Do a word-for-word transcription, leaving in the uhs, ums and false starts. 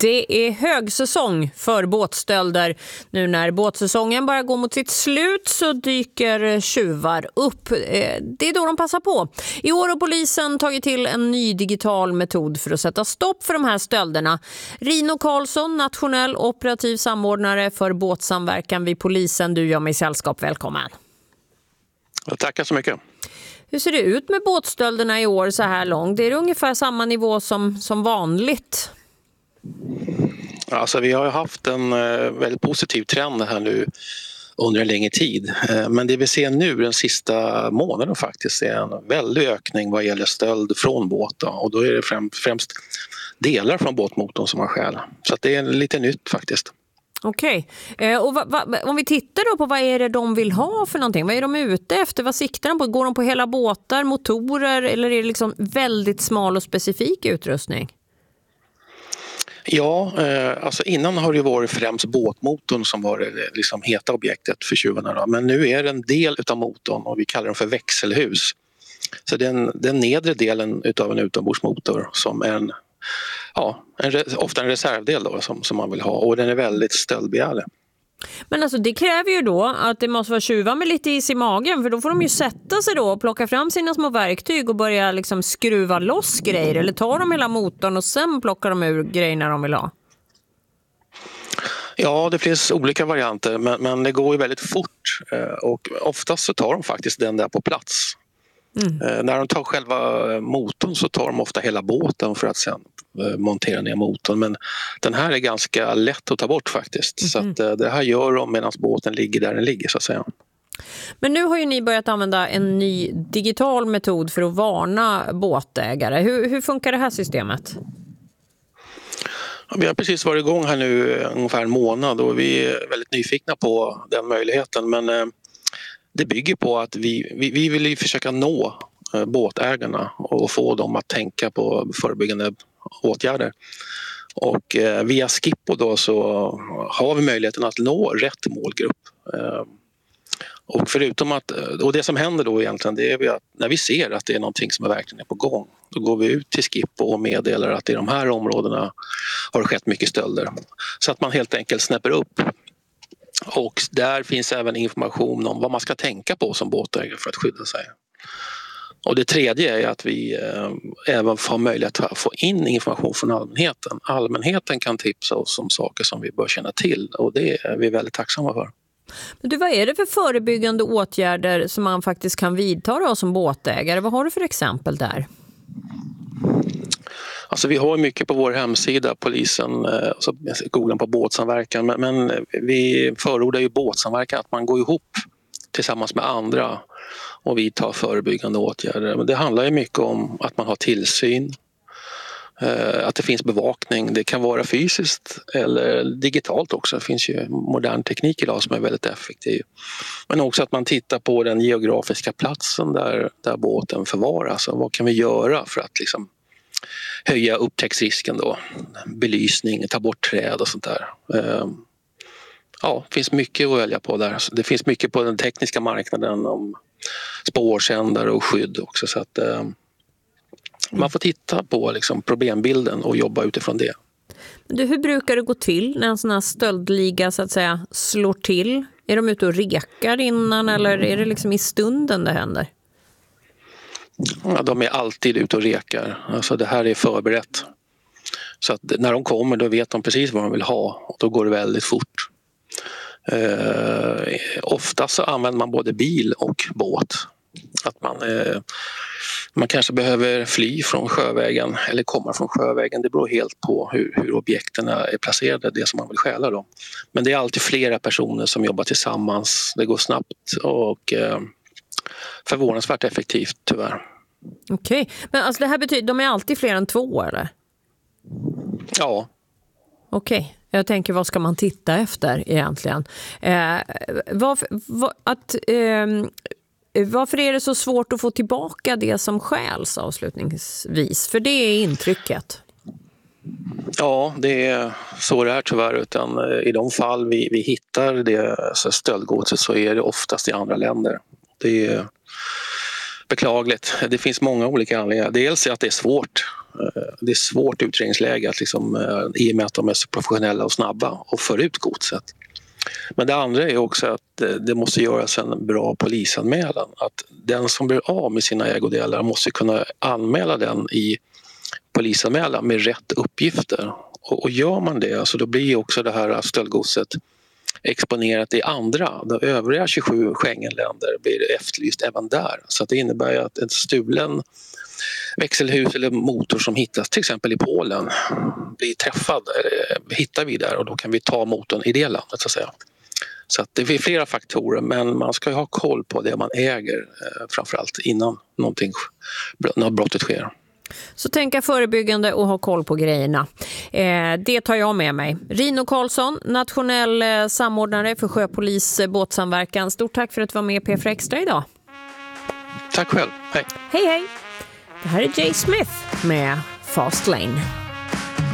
Det är högsäsong för båtstölder. Nu när båtsäsongen bara går mot sitt slut så dyker tjuvar upp. Det är då de passar på. I år har polisen tagit till en ny digital metod för att sätta stopp för de här stölderna. Rino Karlsson, nationell operativ samordnare för båtsamverkan vid polisen. Du gör mig sällskap, välkommen. Tackar så mycket. Hur ser det ut med båtstölderna i år så här långt? Det är ungefär samma nivå som, som vanligt. Alltså, vi har haft en väldigt positiv trend här nu under en längre tid. Men det vi ser nu den sista månaden faktiskt är en väldig ökning vad gäller stöld från båten. Och då är det främst, främst delar från båtmotorn som har skäl. Så att det är lite nytt faktiskt. Okej, eh, och va, va, om vi tittar då på vad är det de vill ha för någonting? Vad är de ute efter? Vad siktar de på? Går de på hela båtar, motorer eller är det liksom väldigt smal och specifik utrustning? Ja, eh, alltså innan har det varit främst båtmotorn som var det liksom heta objektet för tjuvarna. Då. Men nu är det en del av motorn och vi kallar den för växelhus. Så den, den nedre delen av en utombordsmotor som är en, ja, en, ofta en reservdel då, som, som man vill ha och den är väldigt stöldbegärlig. Men alltså det kräver ju då att det måste vara tjuvar med lite is i magen för då får de ju sätta sig då och plocka fram sina små verktyg och börja liksom skruva loss grejer eller tar de hela motorn och sen plockar de ur grejerna de vill ha. Ja, det finns olika varianter men, men det går ju väldigt fort och oftast så tar de faktiskt den där på plats. Mm. Eh, när de tar själva motorn så tar de ofta hela båten för att sen eh, montera ner motorn. Men den här är ganska lätt att ta bort faktiskt. Mm. Så att, eh, det här gör de medan båten ligger där den ligger så att säga. Men nu har ju ni börjat använda en ny digital metod för att varna båtägare. Hur, hur funkar det här systemet? Vi har precis varit igång här nu ungefär en månad och vi är väldigt nyfikna på den möjligheten. Men eh, det bygger på att vi, vi, vi vill försöka nå båtägarna och få dem att tänka på förebyggande åtgärder. Och eh, via Skippo då så har vi möjligheten att nå rätt målgrupp. Eh, och förutom att, och det som händer då egentligen det är att när vi ser att det är någonting som är verkligen är på gång då går vi ut till Skippo och meddelar att i de här områdena har det skett mycket stölder. Så att man helt enkelt snäpper upp. Och där finns även information om vad man ska tänka på som båtägare för att skydda sig. Och det tredje är att vi eh, även får möjlighet att få in information från allmänheten. Allmänheten kan tipsa oss om saker som vi bör känna till och det är vi väldigt tacksamma för. Men du, vad är det för förebyggande åtgärder som man faktiskt kan vidta då som båtägare? Vad har du för exempel där? Alltså vi har mycket på vår hemsida, polisen, alltså googla på båtsamverkan, men, men vi förordar ju båtsamverkan att man går ihop tillsammans med andra och vi tar förebyggande åtgärder. Men det handlar ju mycket om att man har tillsyn, att det finns bevakning. Det kan vara fysiskt eller digitalt också. Det finns ju modern teknik idag som är väldigt effektiv. Men också att man tittar på den geografiska platsen där, där båten förvaras. Och vad kan vi göra för att liksom höja upptäcktsrisken då? Belysning, ta bort träd och sånt där. Ja, det finns mycket att välja på där. Det finns mycket på den tekniska marknaden om spårsändare och skydd också. Så att man får titta på liksom problembilden och jobba utifrån det. Du, hur brukar det gå till när en sån här stöldliga så att säga slår till? Är de ute och rekar innan eller är det liksom i stunden det händer? Ja, de är alltid ute och rekar. Alltså det här är förberett. Så att när de kommer då vet de precis vad de vill ha och då går det väldigt fort. Eh, ofta så använder man både bil och båt. Att man, eh, man kanske behöver fly från sjövägen eller komma från sjövägen. Det beror helt på hur, hur objekten är placerade, det som man vill stjäla då. Men det är alltid flera personer som jobbar tillsammans. Det går snabbt och eh, förvånansvärt effektivt tyvärr. Okej, men alltså det här betyder, de är alltid fler än två eller? Ja. Okej, jag tänker vad ska man titta efter egentligen? Eh, varför, var, att... Eh, Varför är det så svårt att få tillbaka det som stjäls avslutningsvis? För det är intrycket. Ja, det är så det är tyvärr. Utan i de fall vi, vi hittar det alltså stöldgodset så är det oftast i andra länder. Det är beklagligt. Det finns många olika anledningar. Dels är att det är svårt. Det är svårt utredningsläge att liksom, i och med att de är så professionella och snabba och för ut godset. Men det andra är också att det måste göras en bra polisanmälan. Att den som blir av med sina ägodelar måste kunna anmäla den i polisanmälan med rätt uppgifter. Och, och gör man det, alltså då blir också det här stöldgodset exponerat i andra, de övriga tjugosju Schengenländer blir efterlyst även där. Så att det innebär att en stulen växelhus eller motor som hittas till exempel i Polen blir träffad, hittar vi där och då kan vi ta motorn i det landet så att säga. Så att det är flera faktorer, men man ska ju ha koll på det man äger framförallt innan någonting, när brottet sker. Så tänka förebyggande och ha koll på grejerna. Eh, det tar jag med mig. Rino Karlsson, nationell eh, samordnare för sjöpolis eh, båtsamverkan. Stort tack för att du var med i P fyra Extra idag. Tack själv. Hej. Hej hej. Det här är Jay Smith med Fast Lane.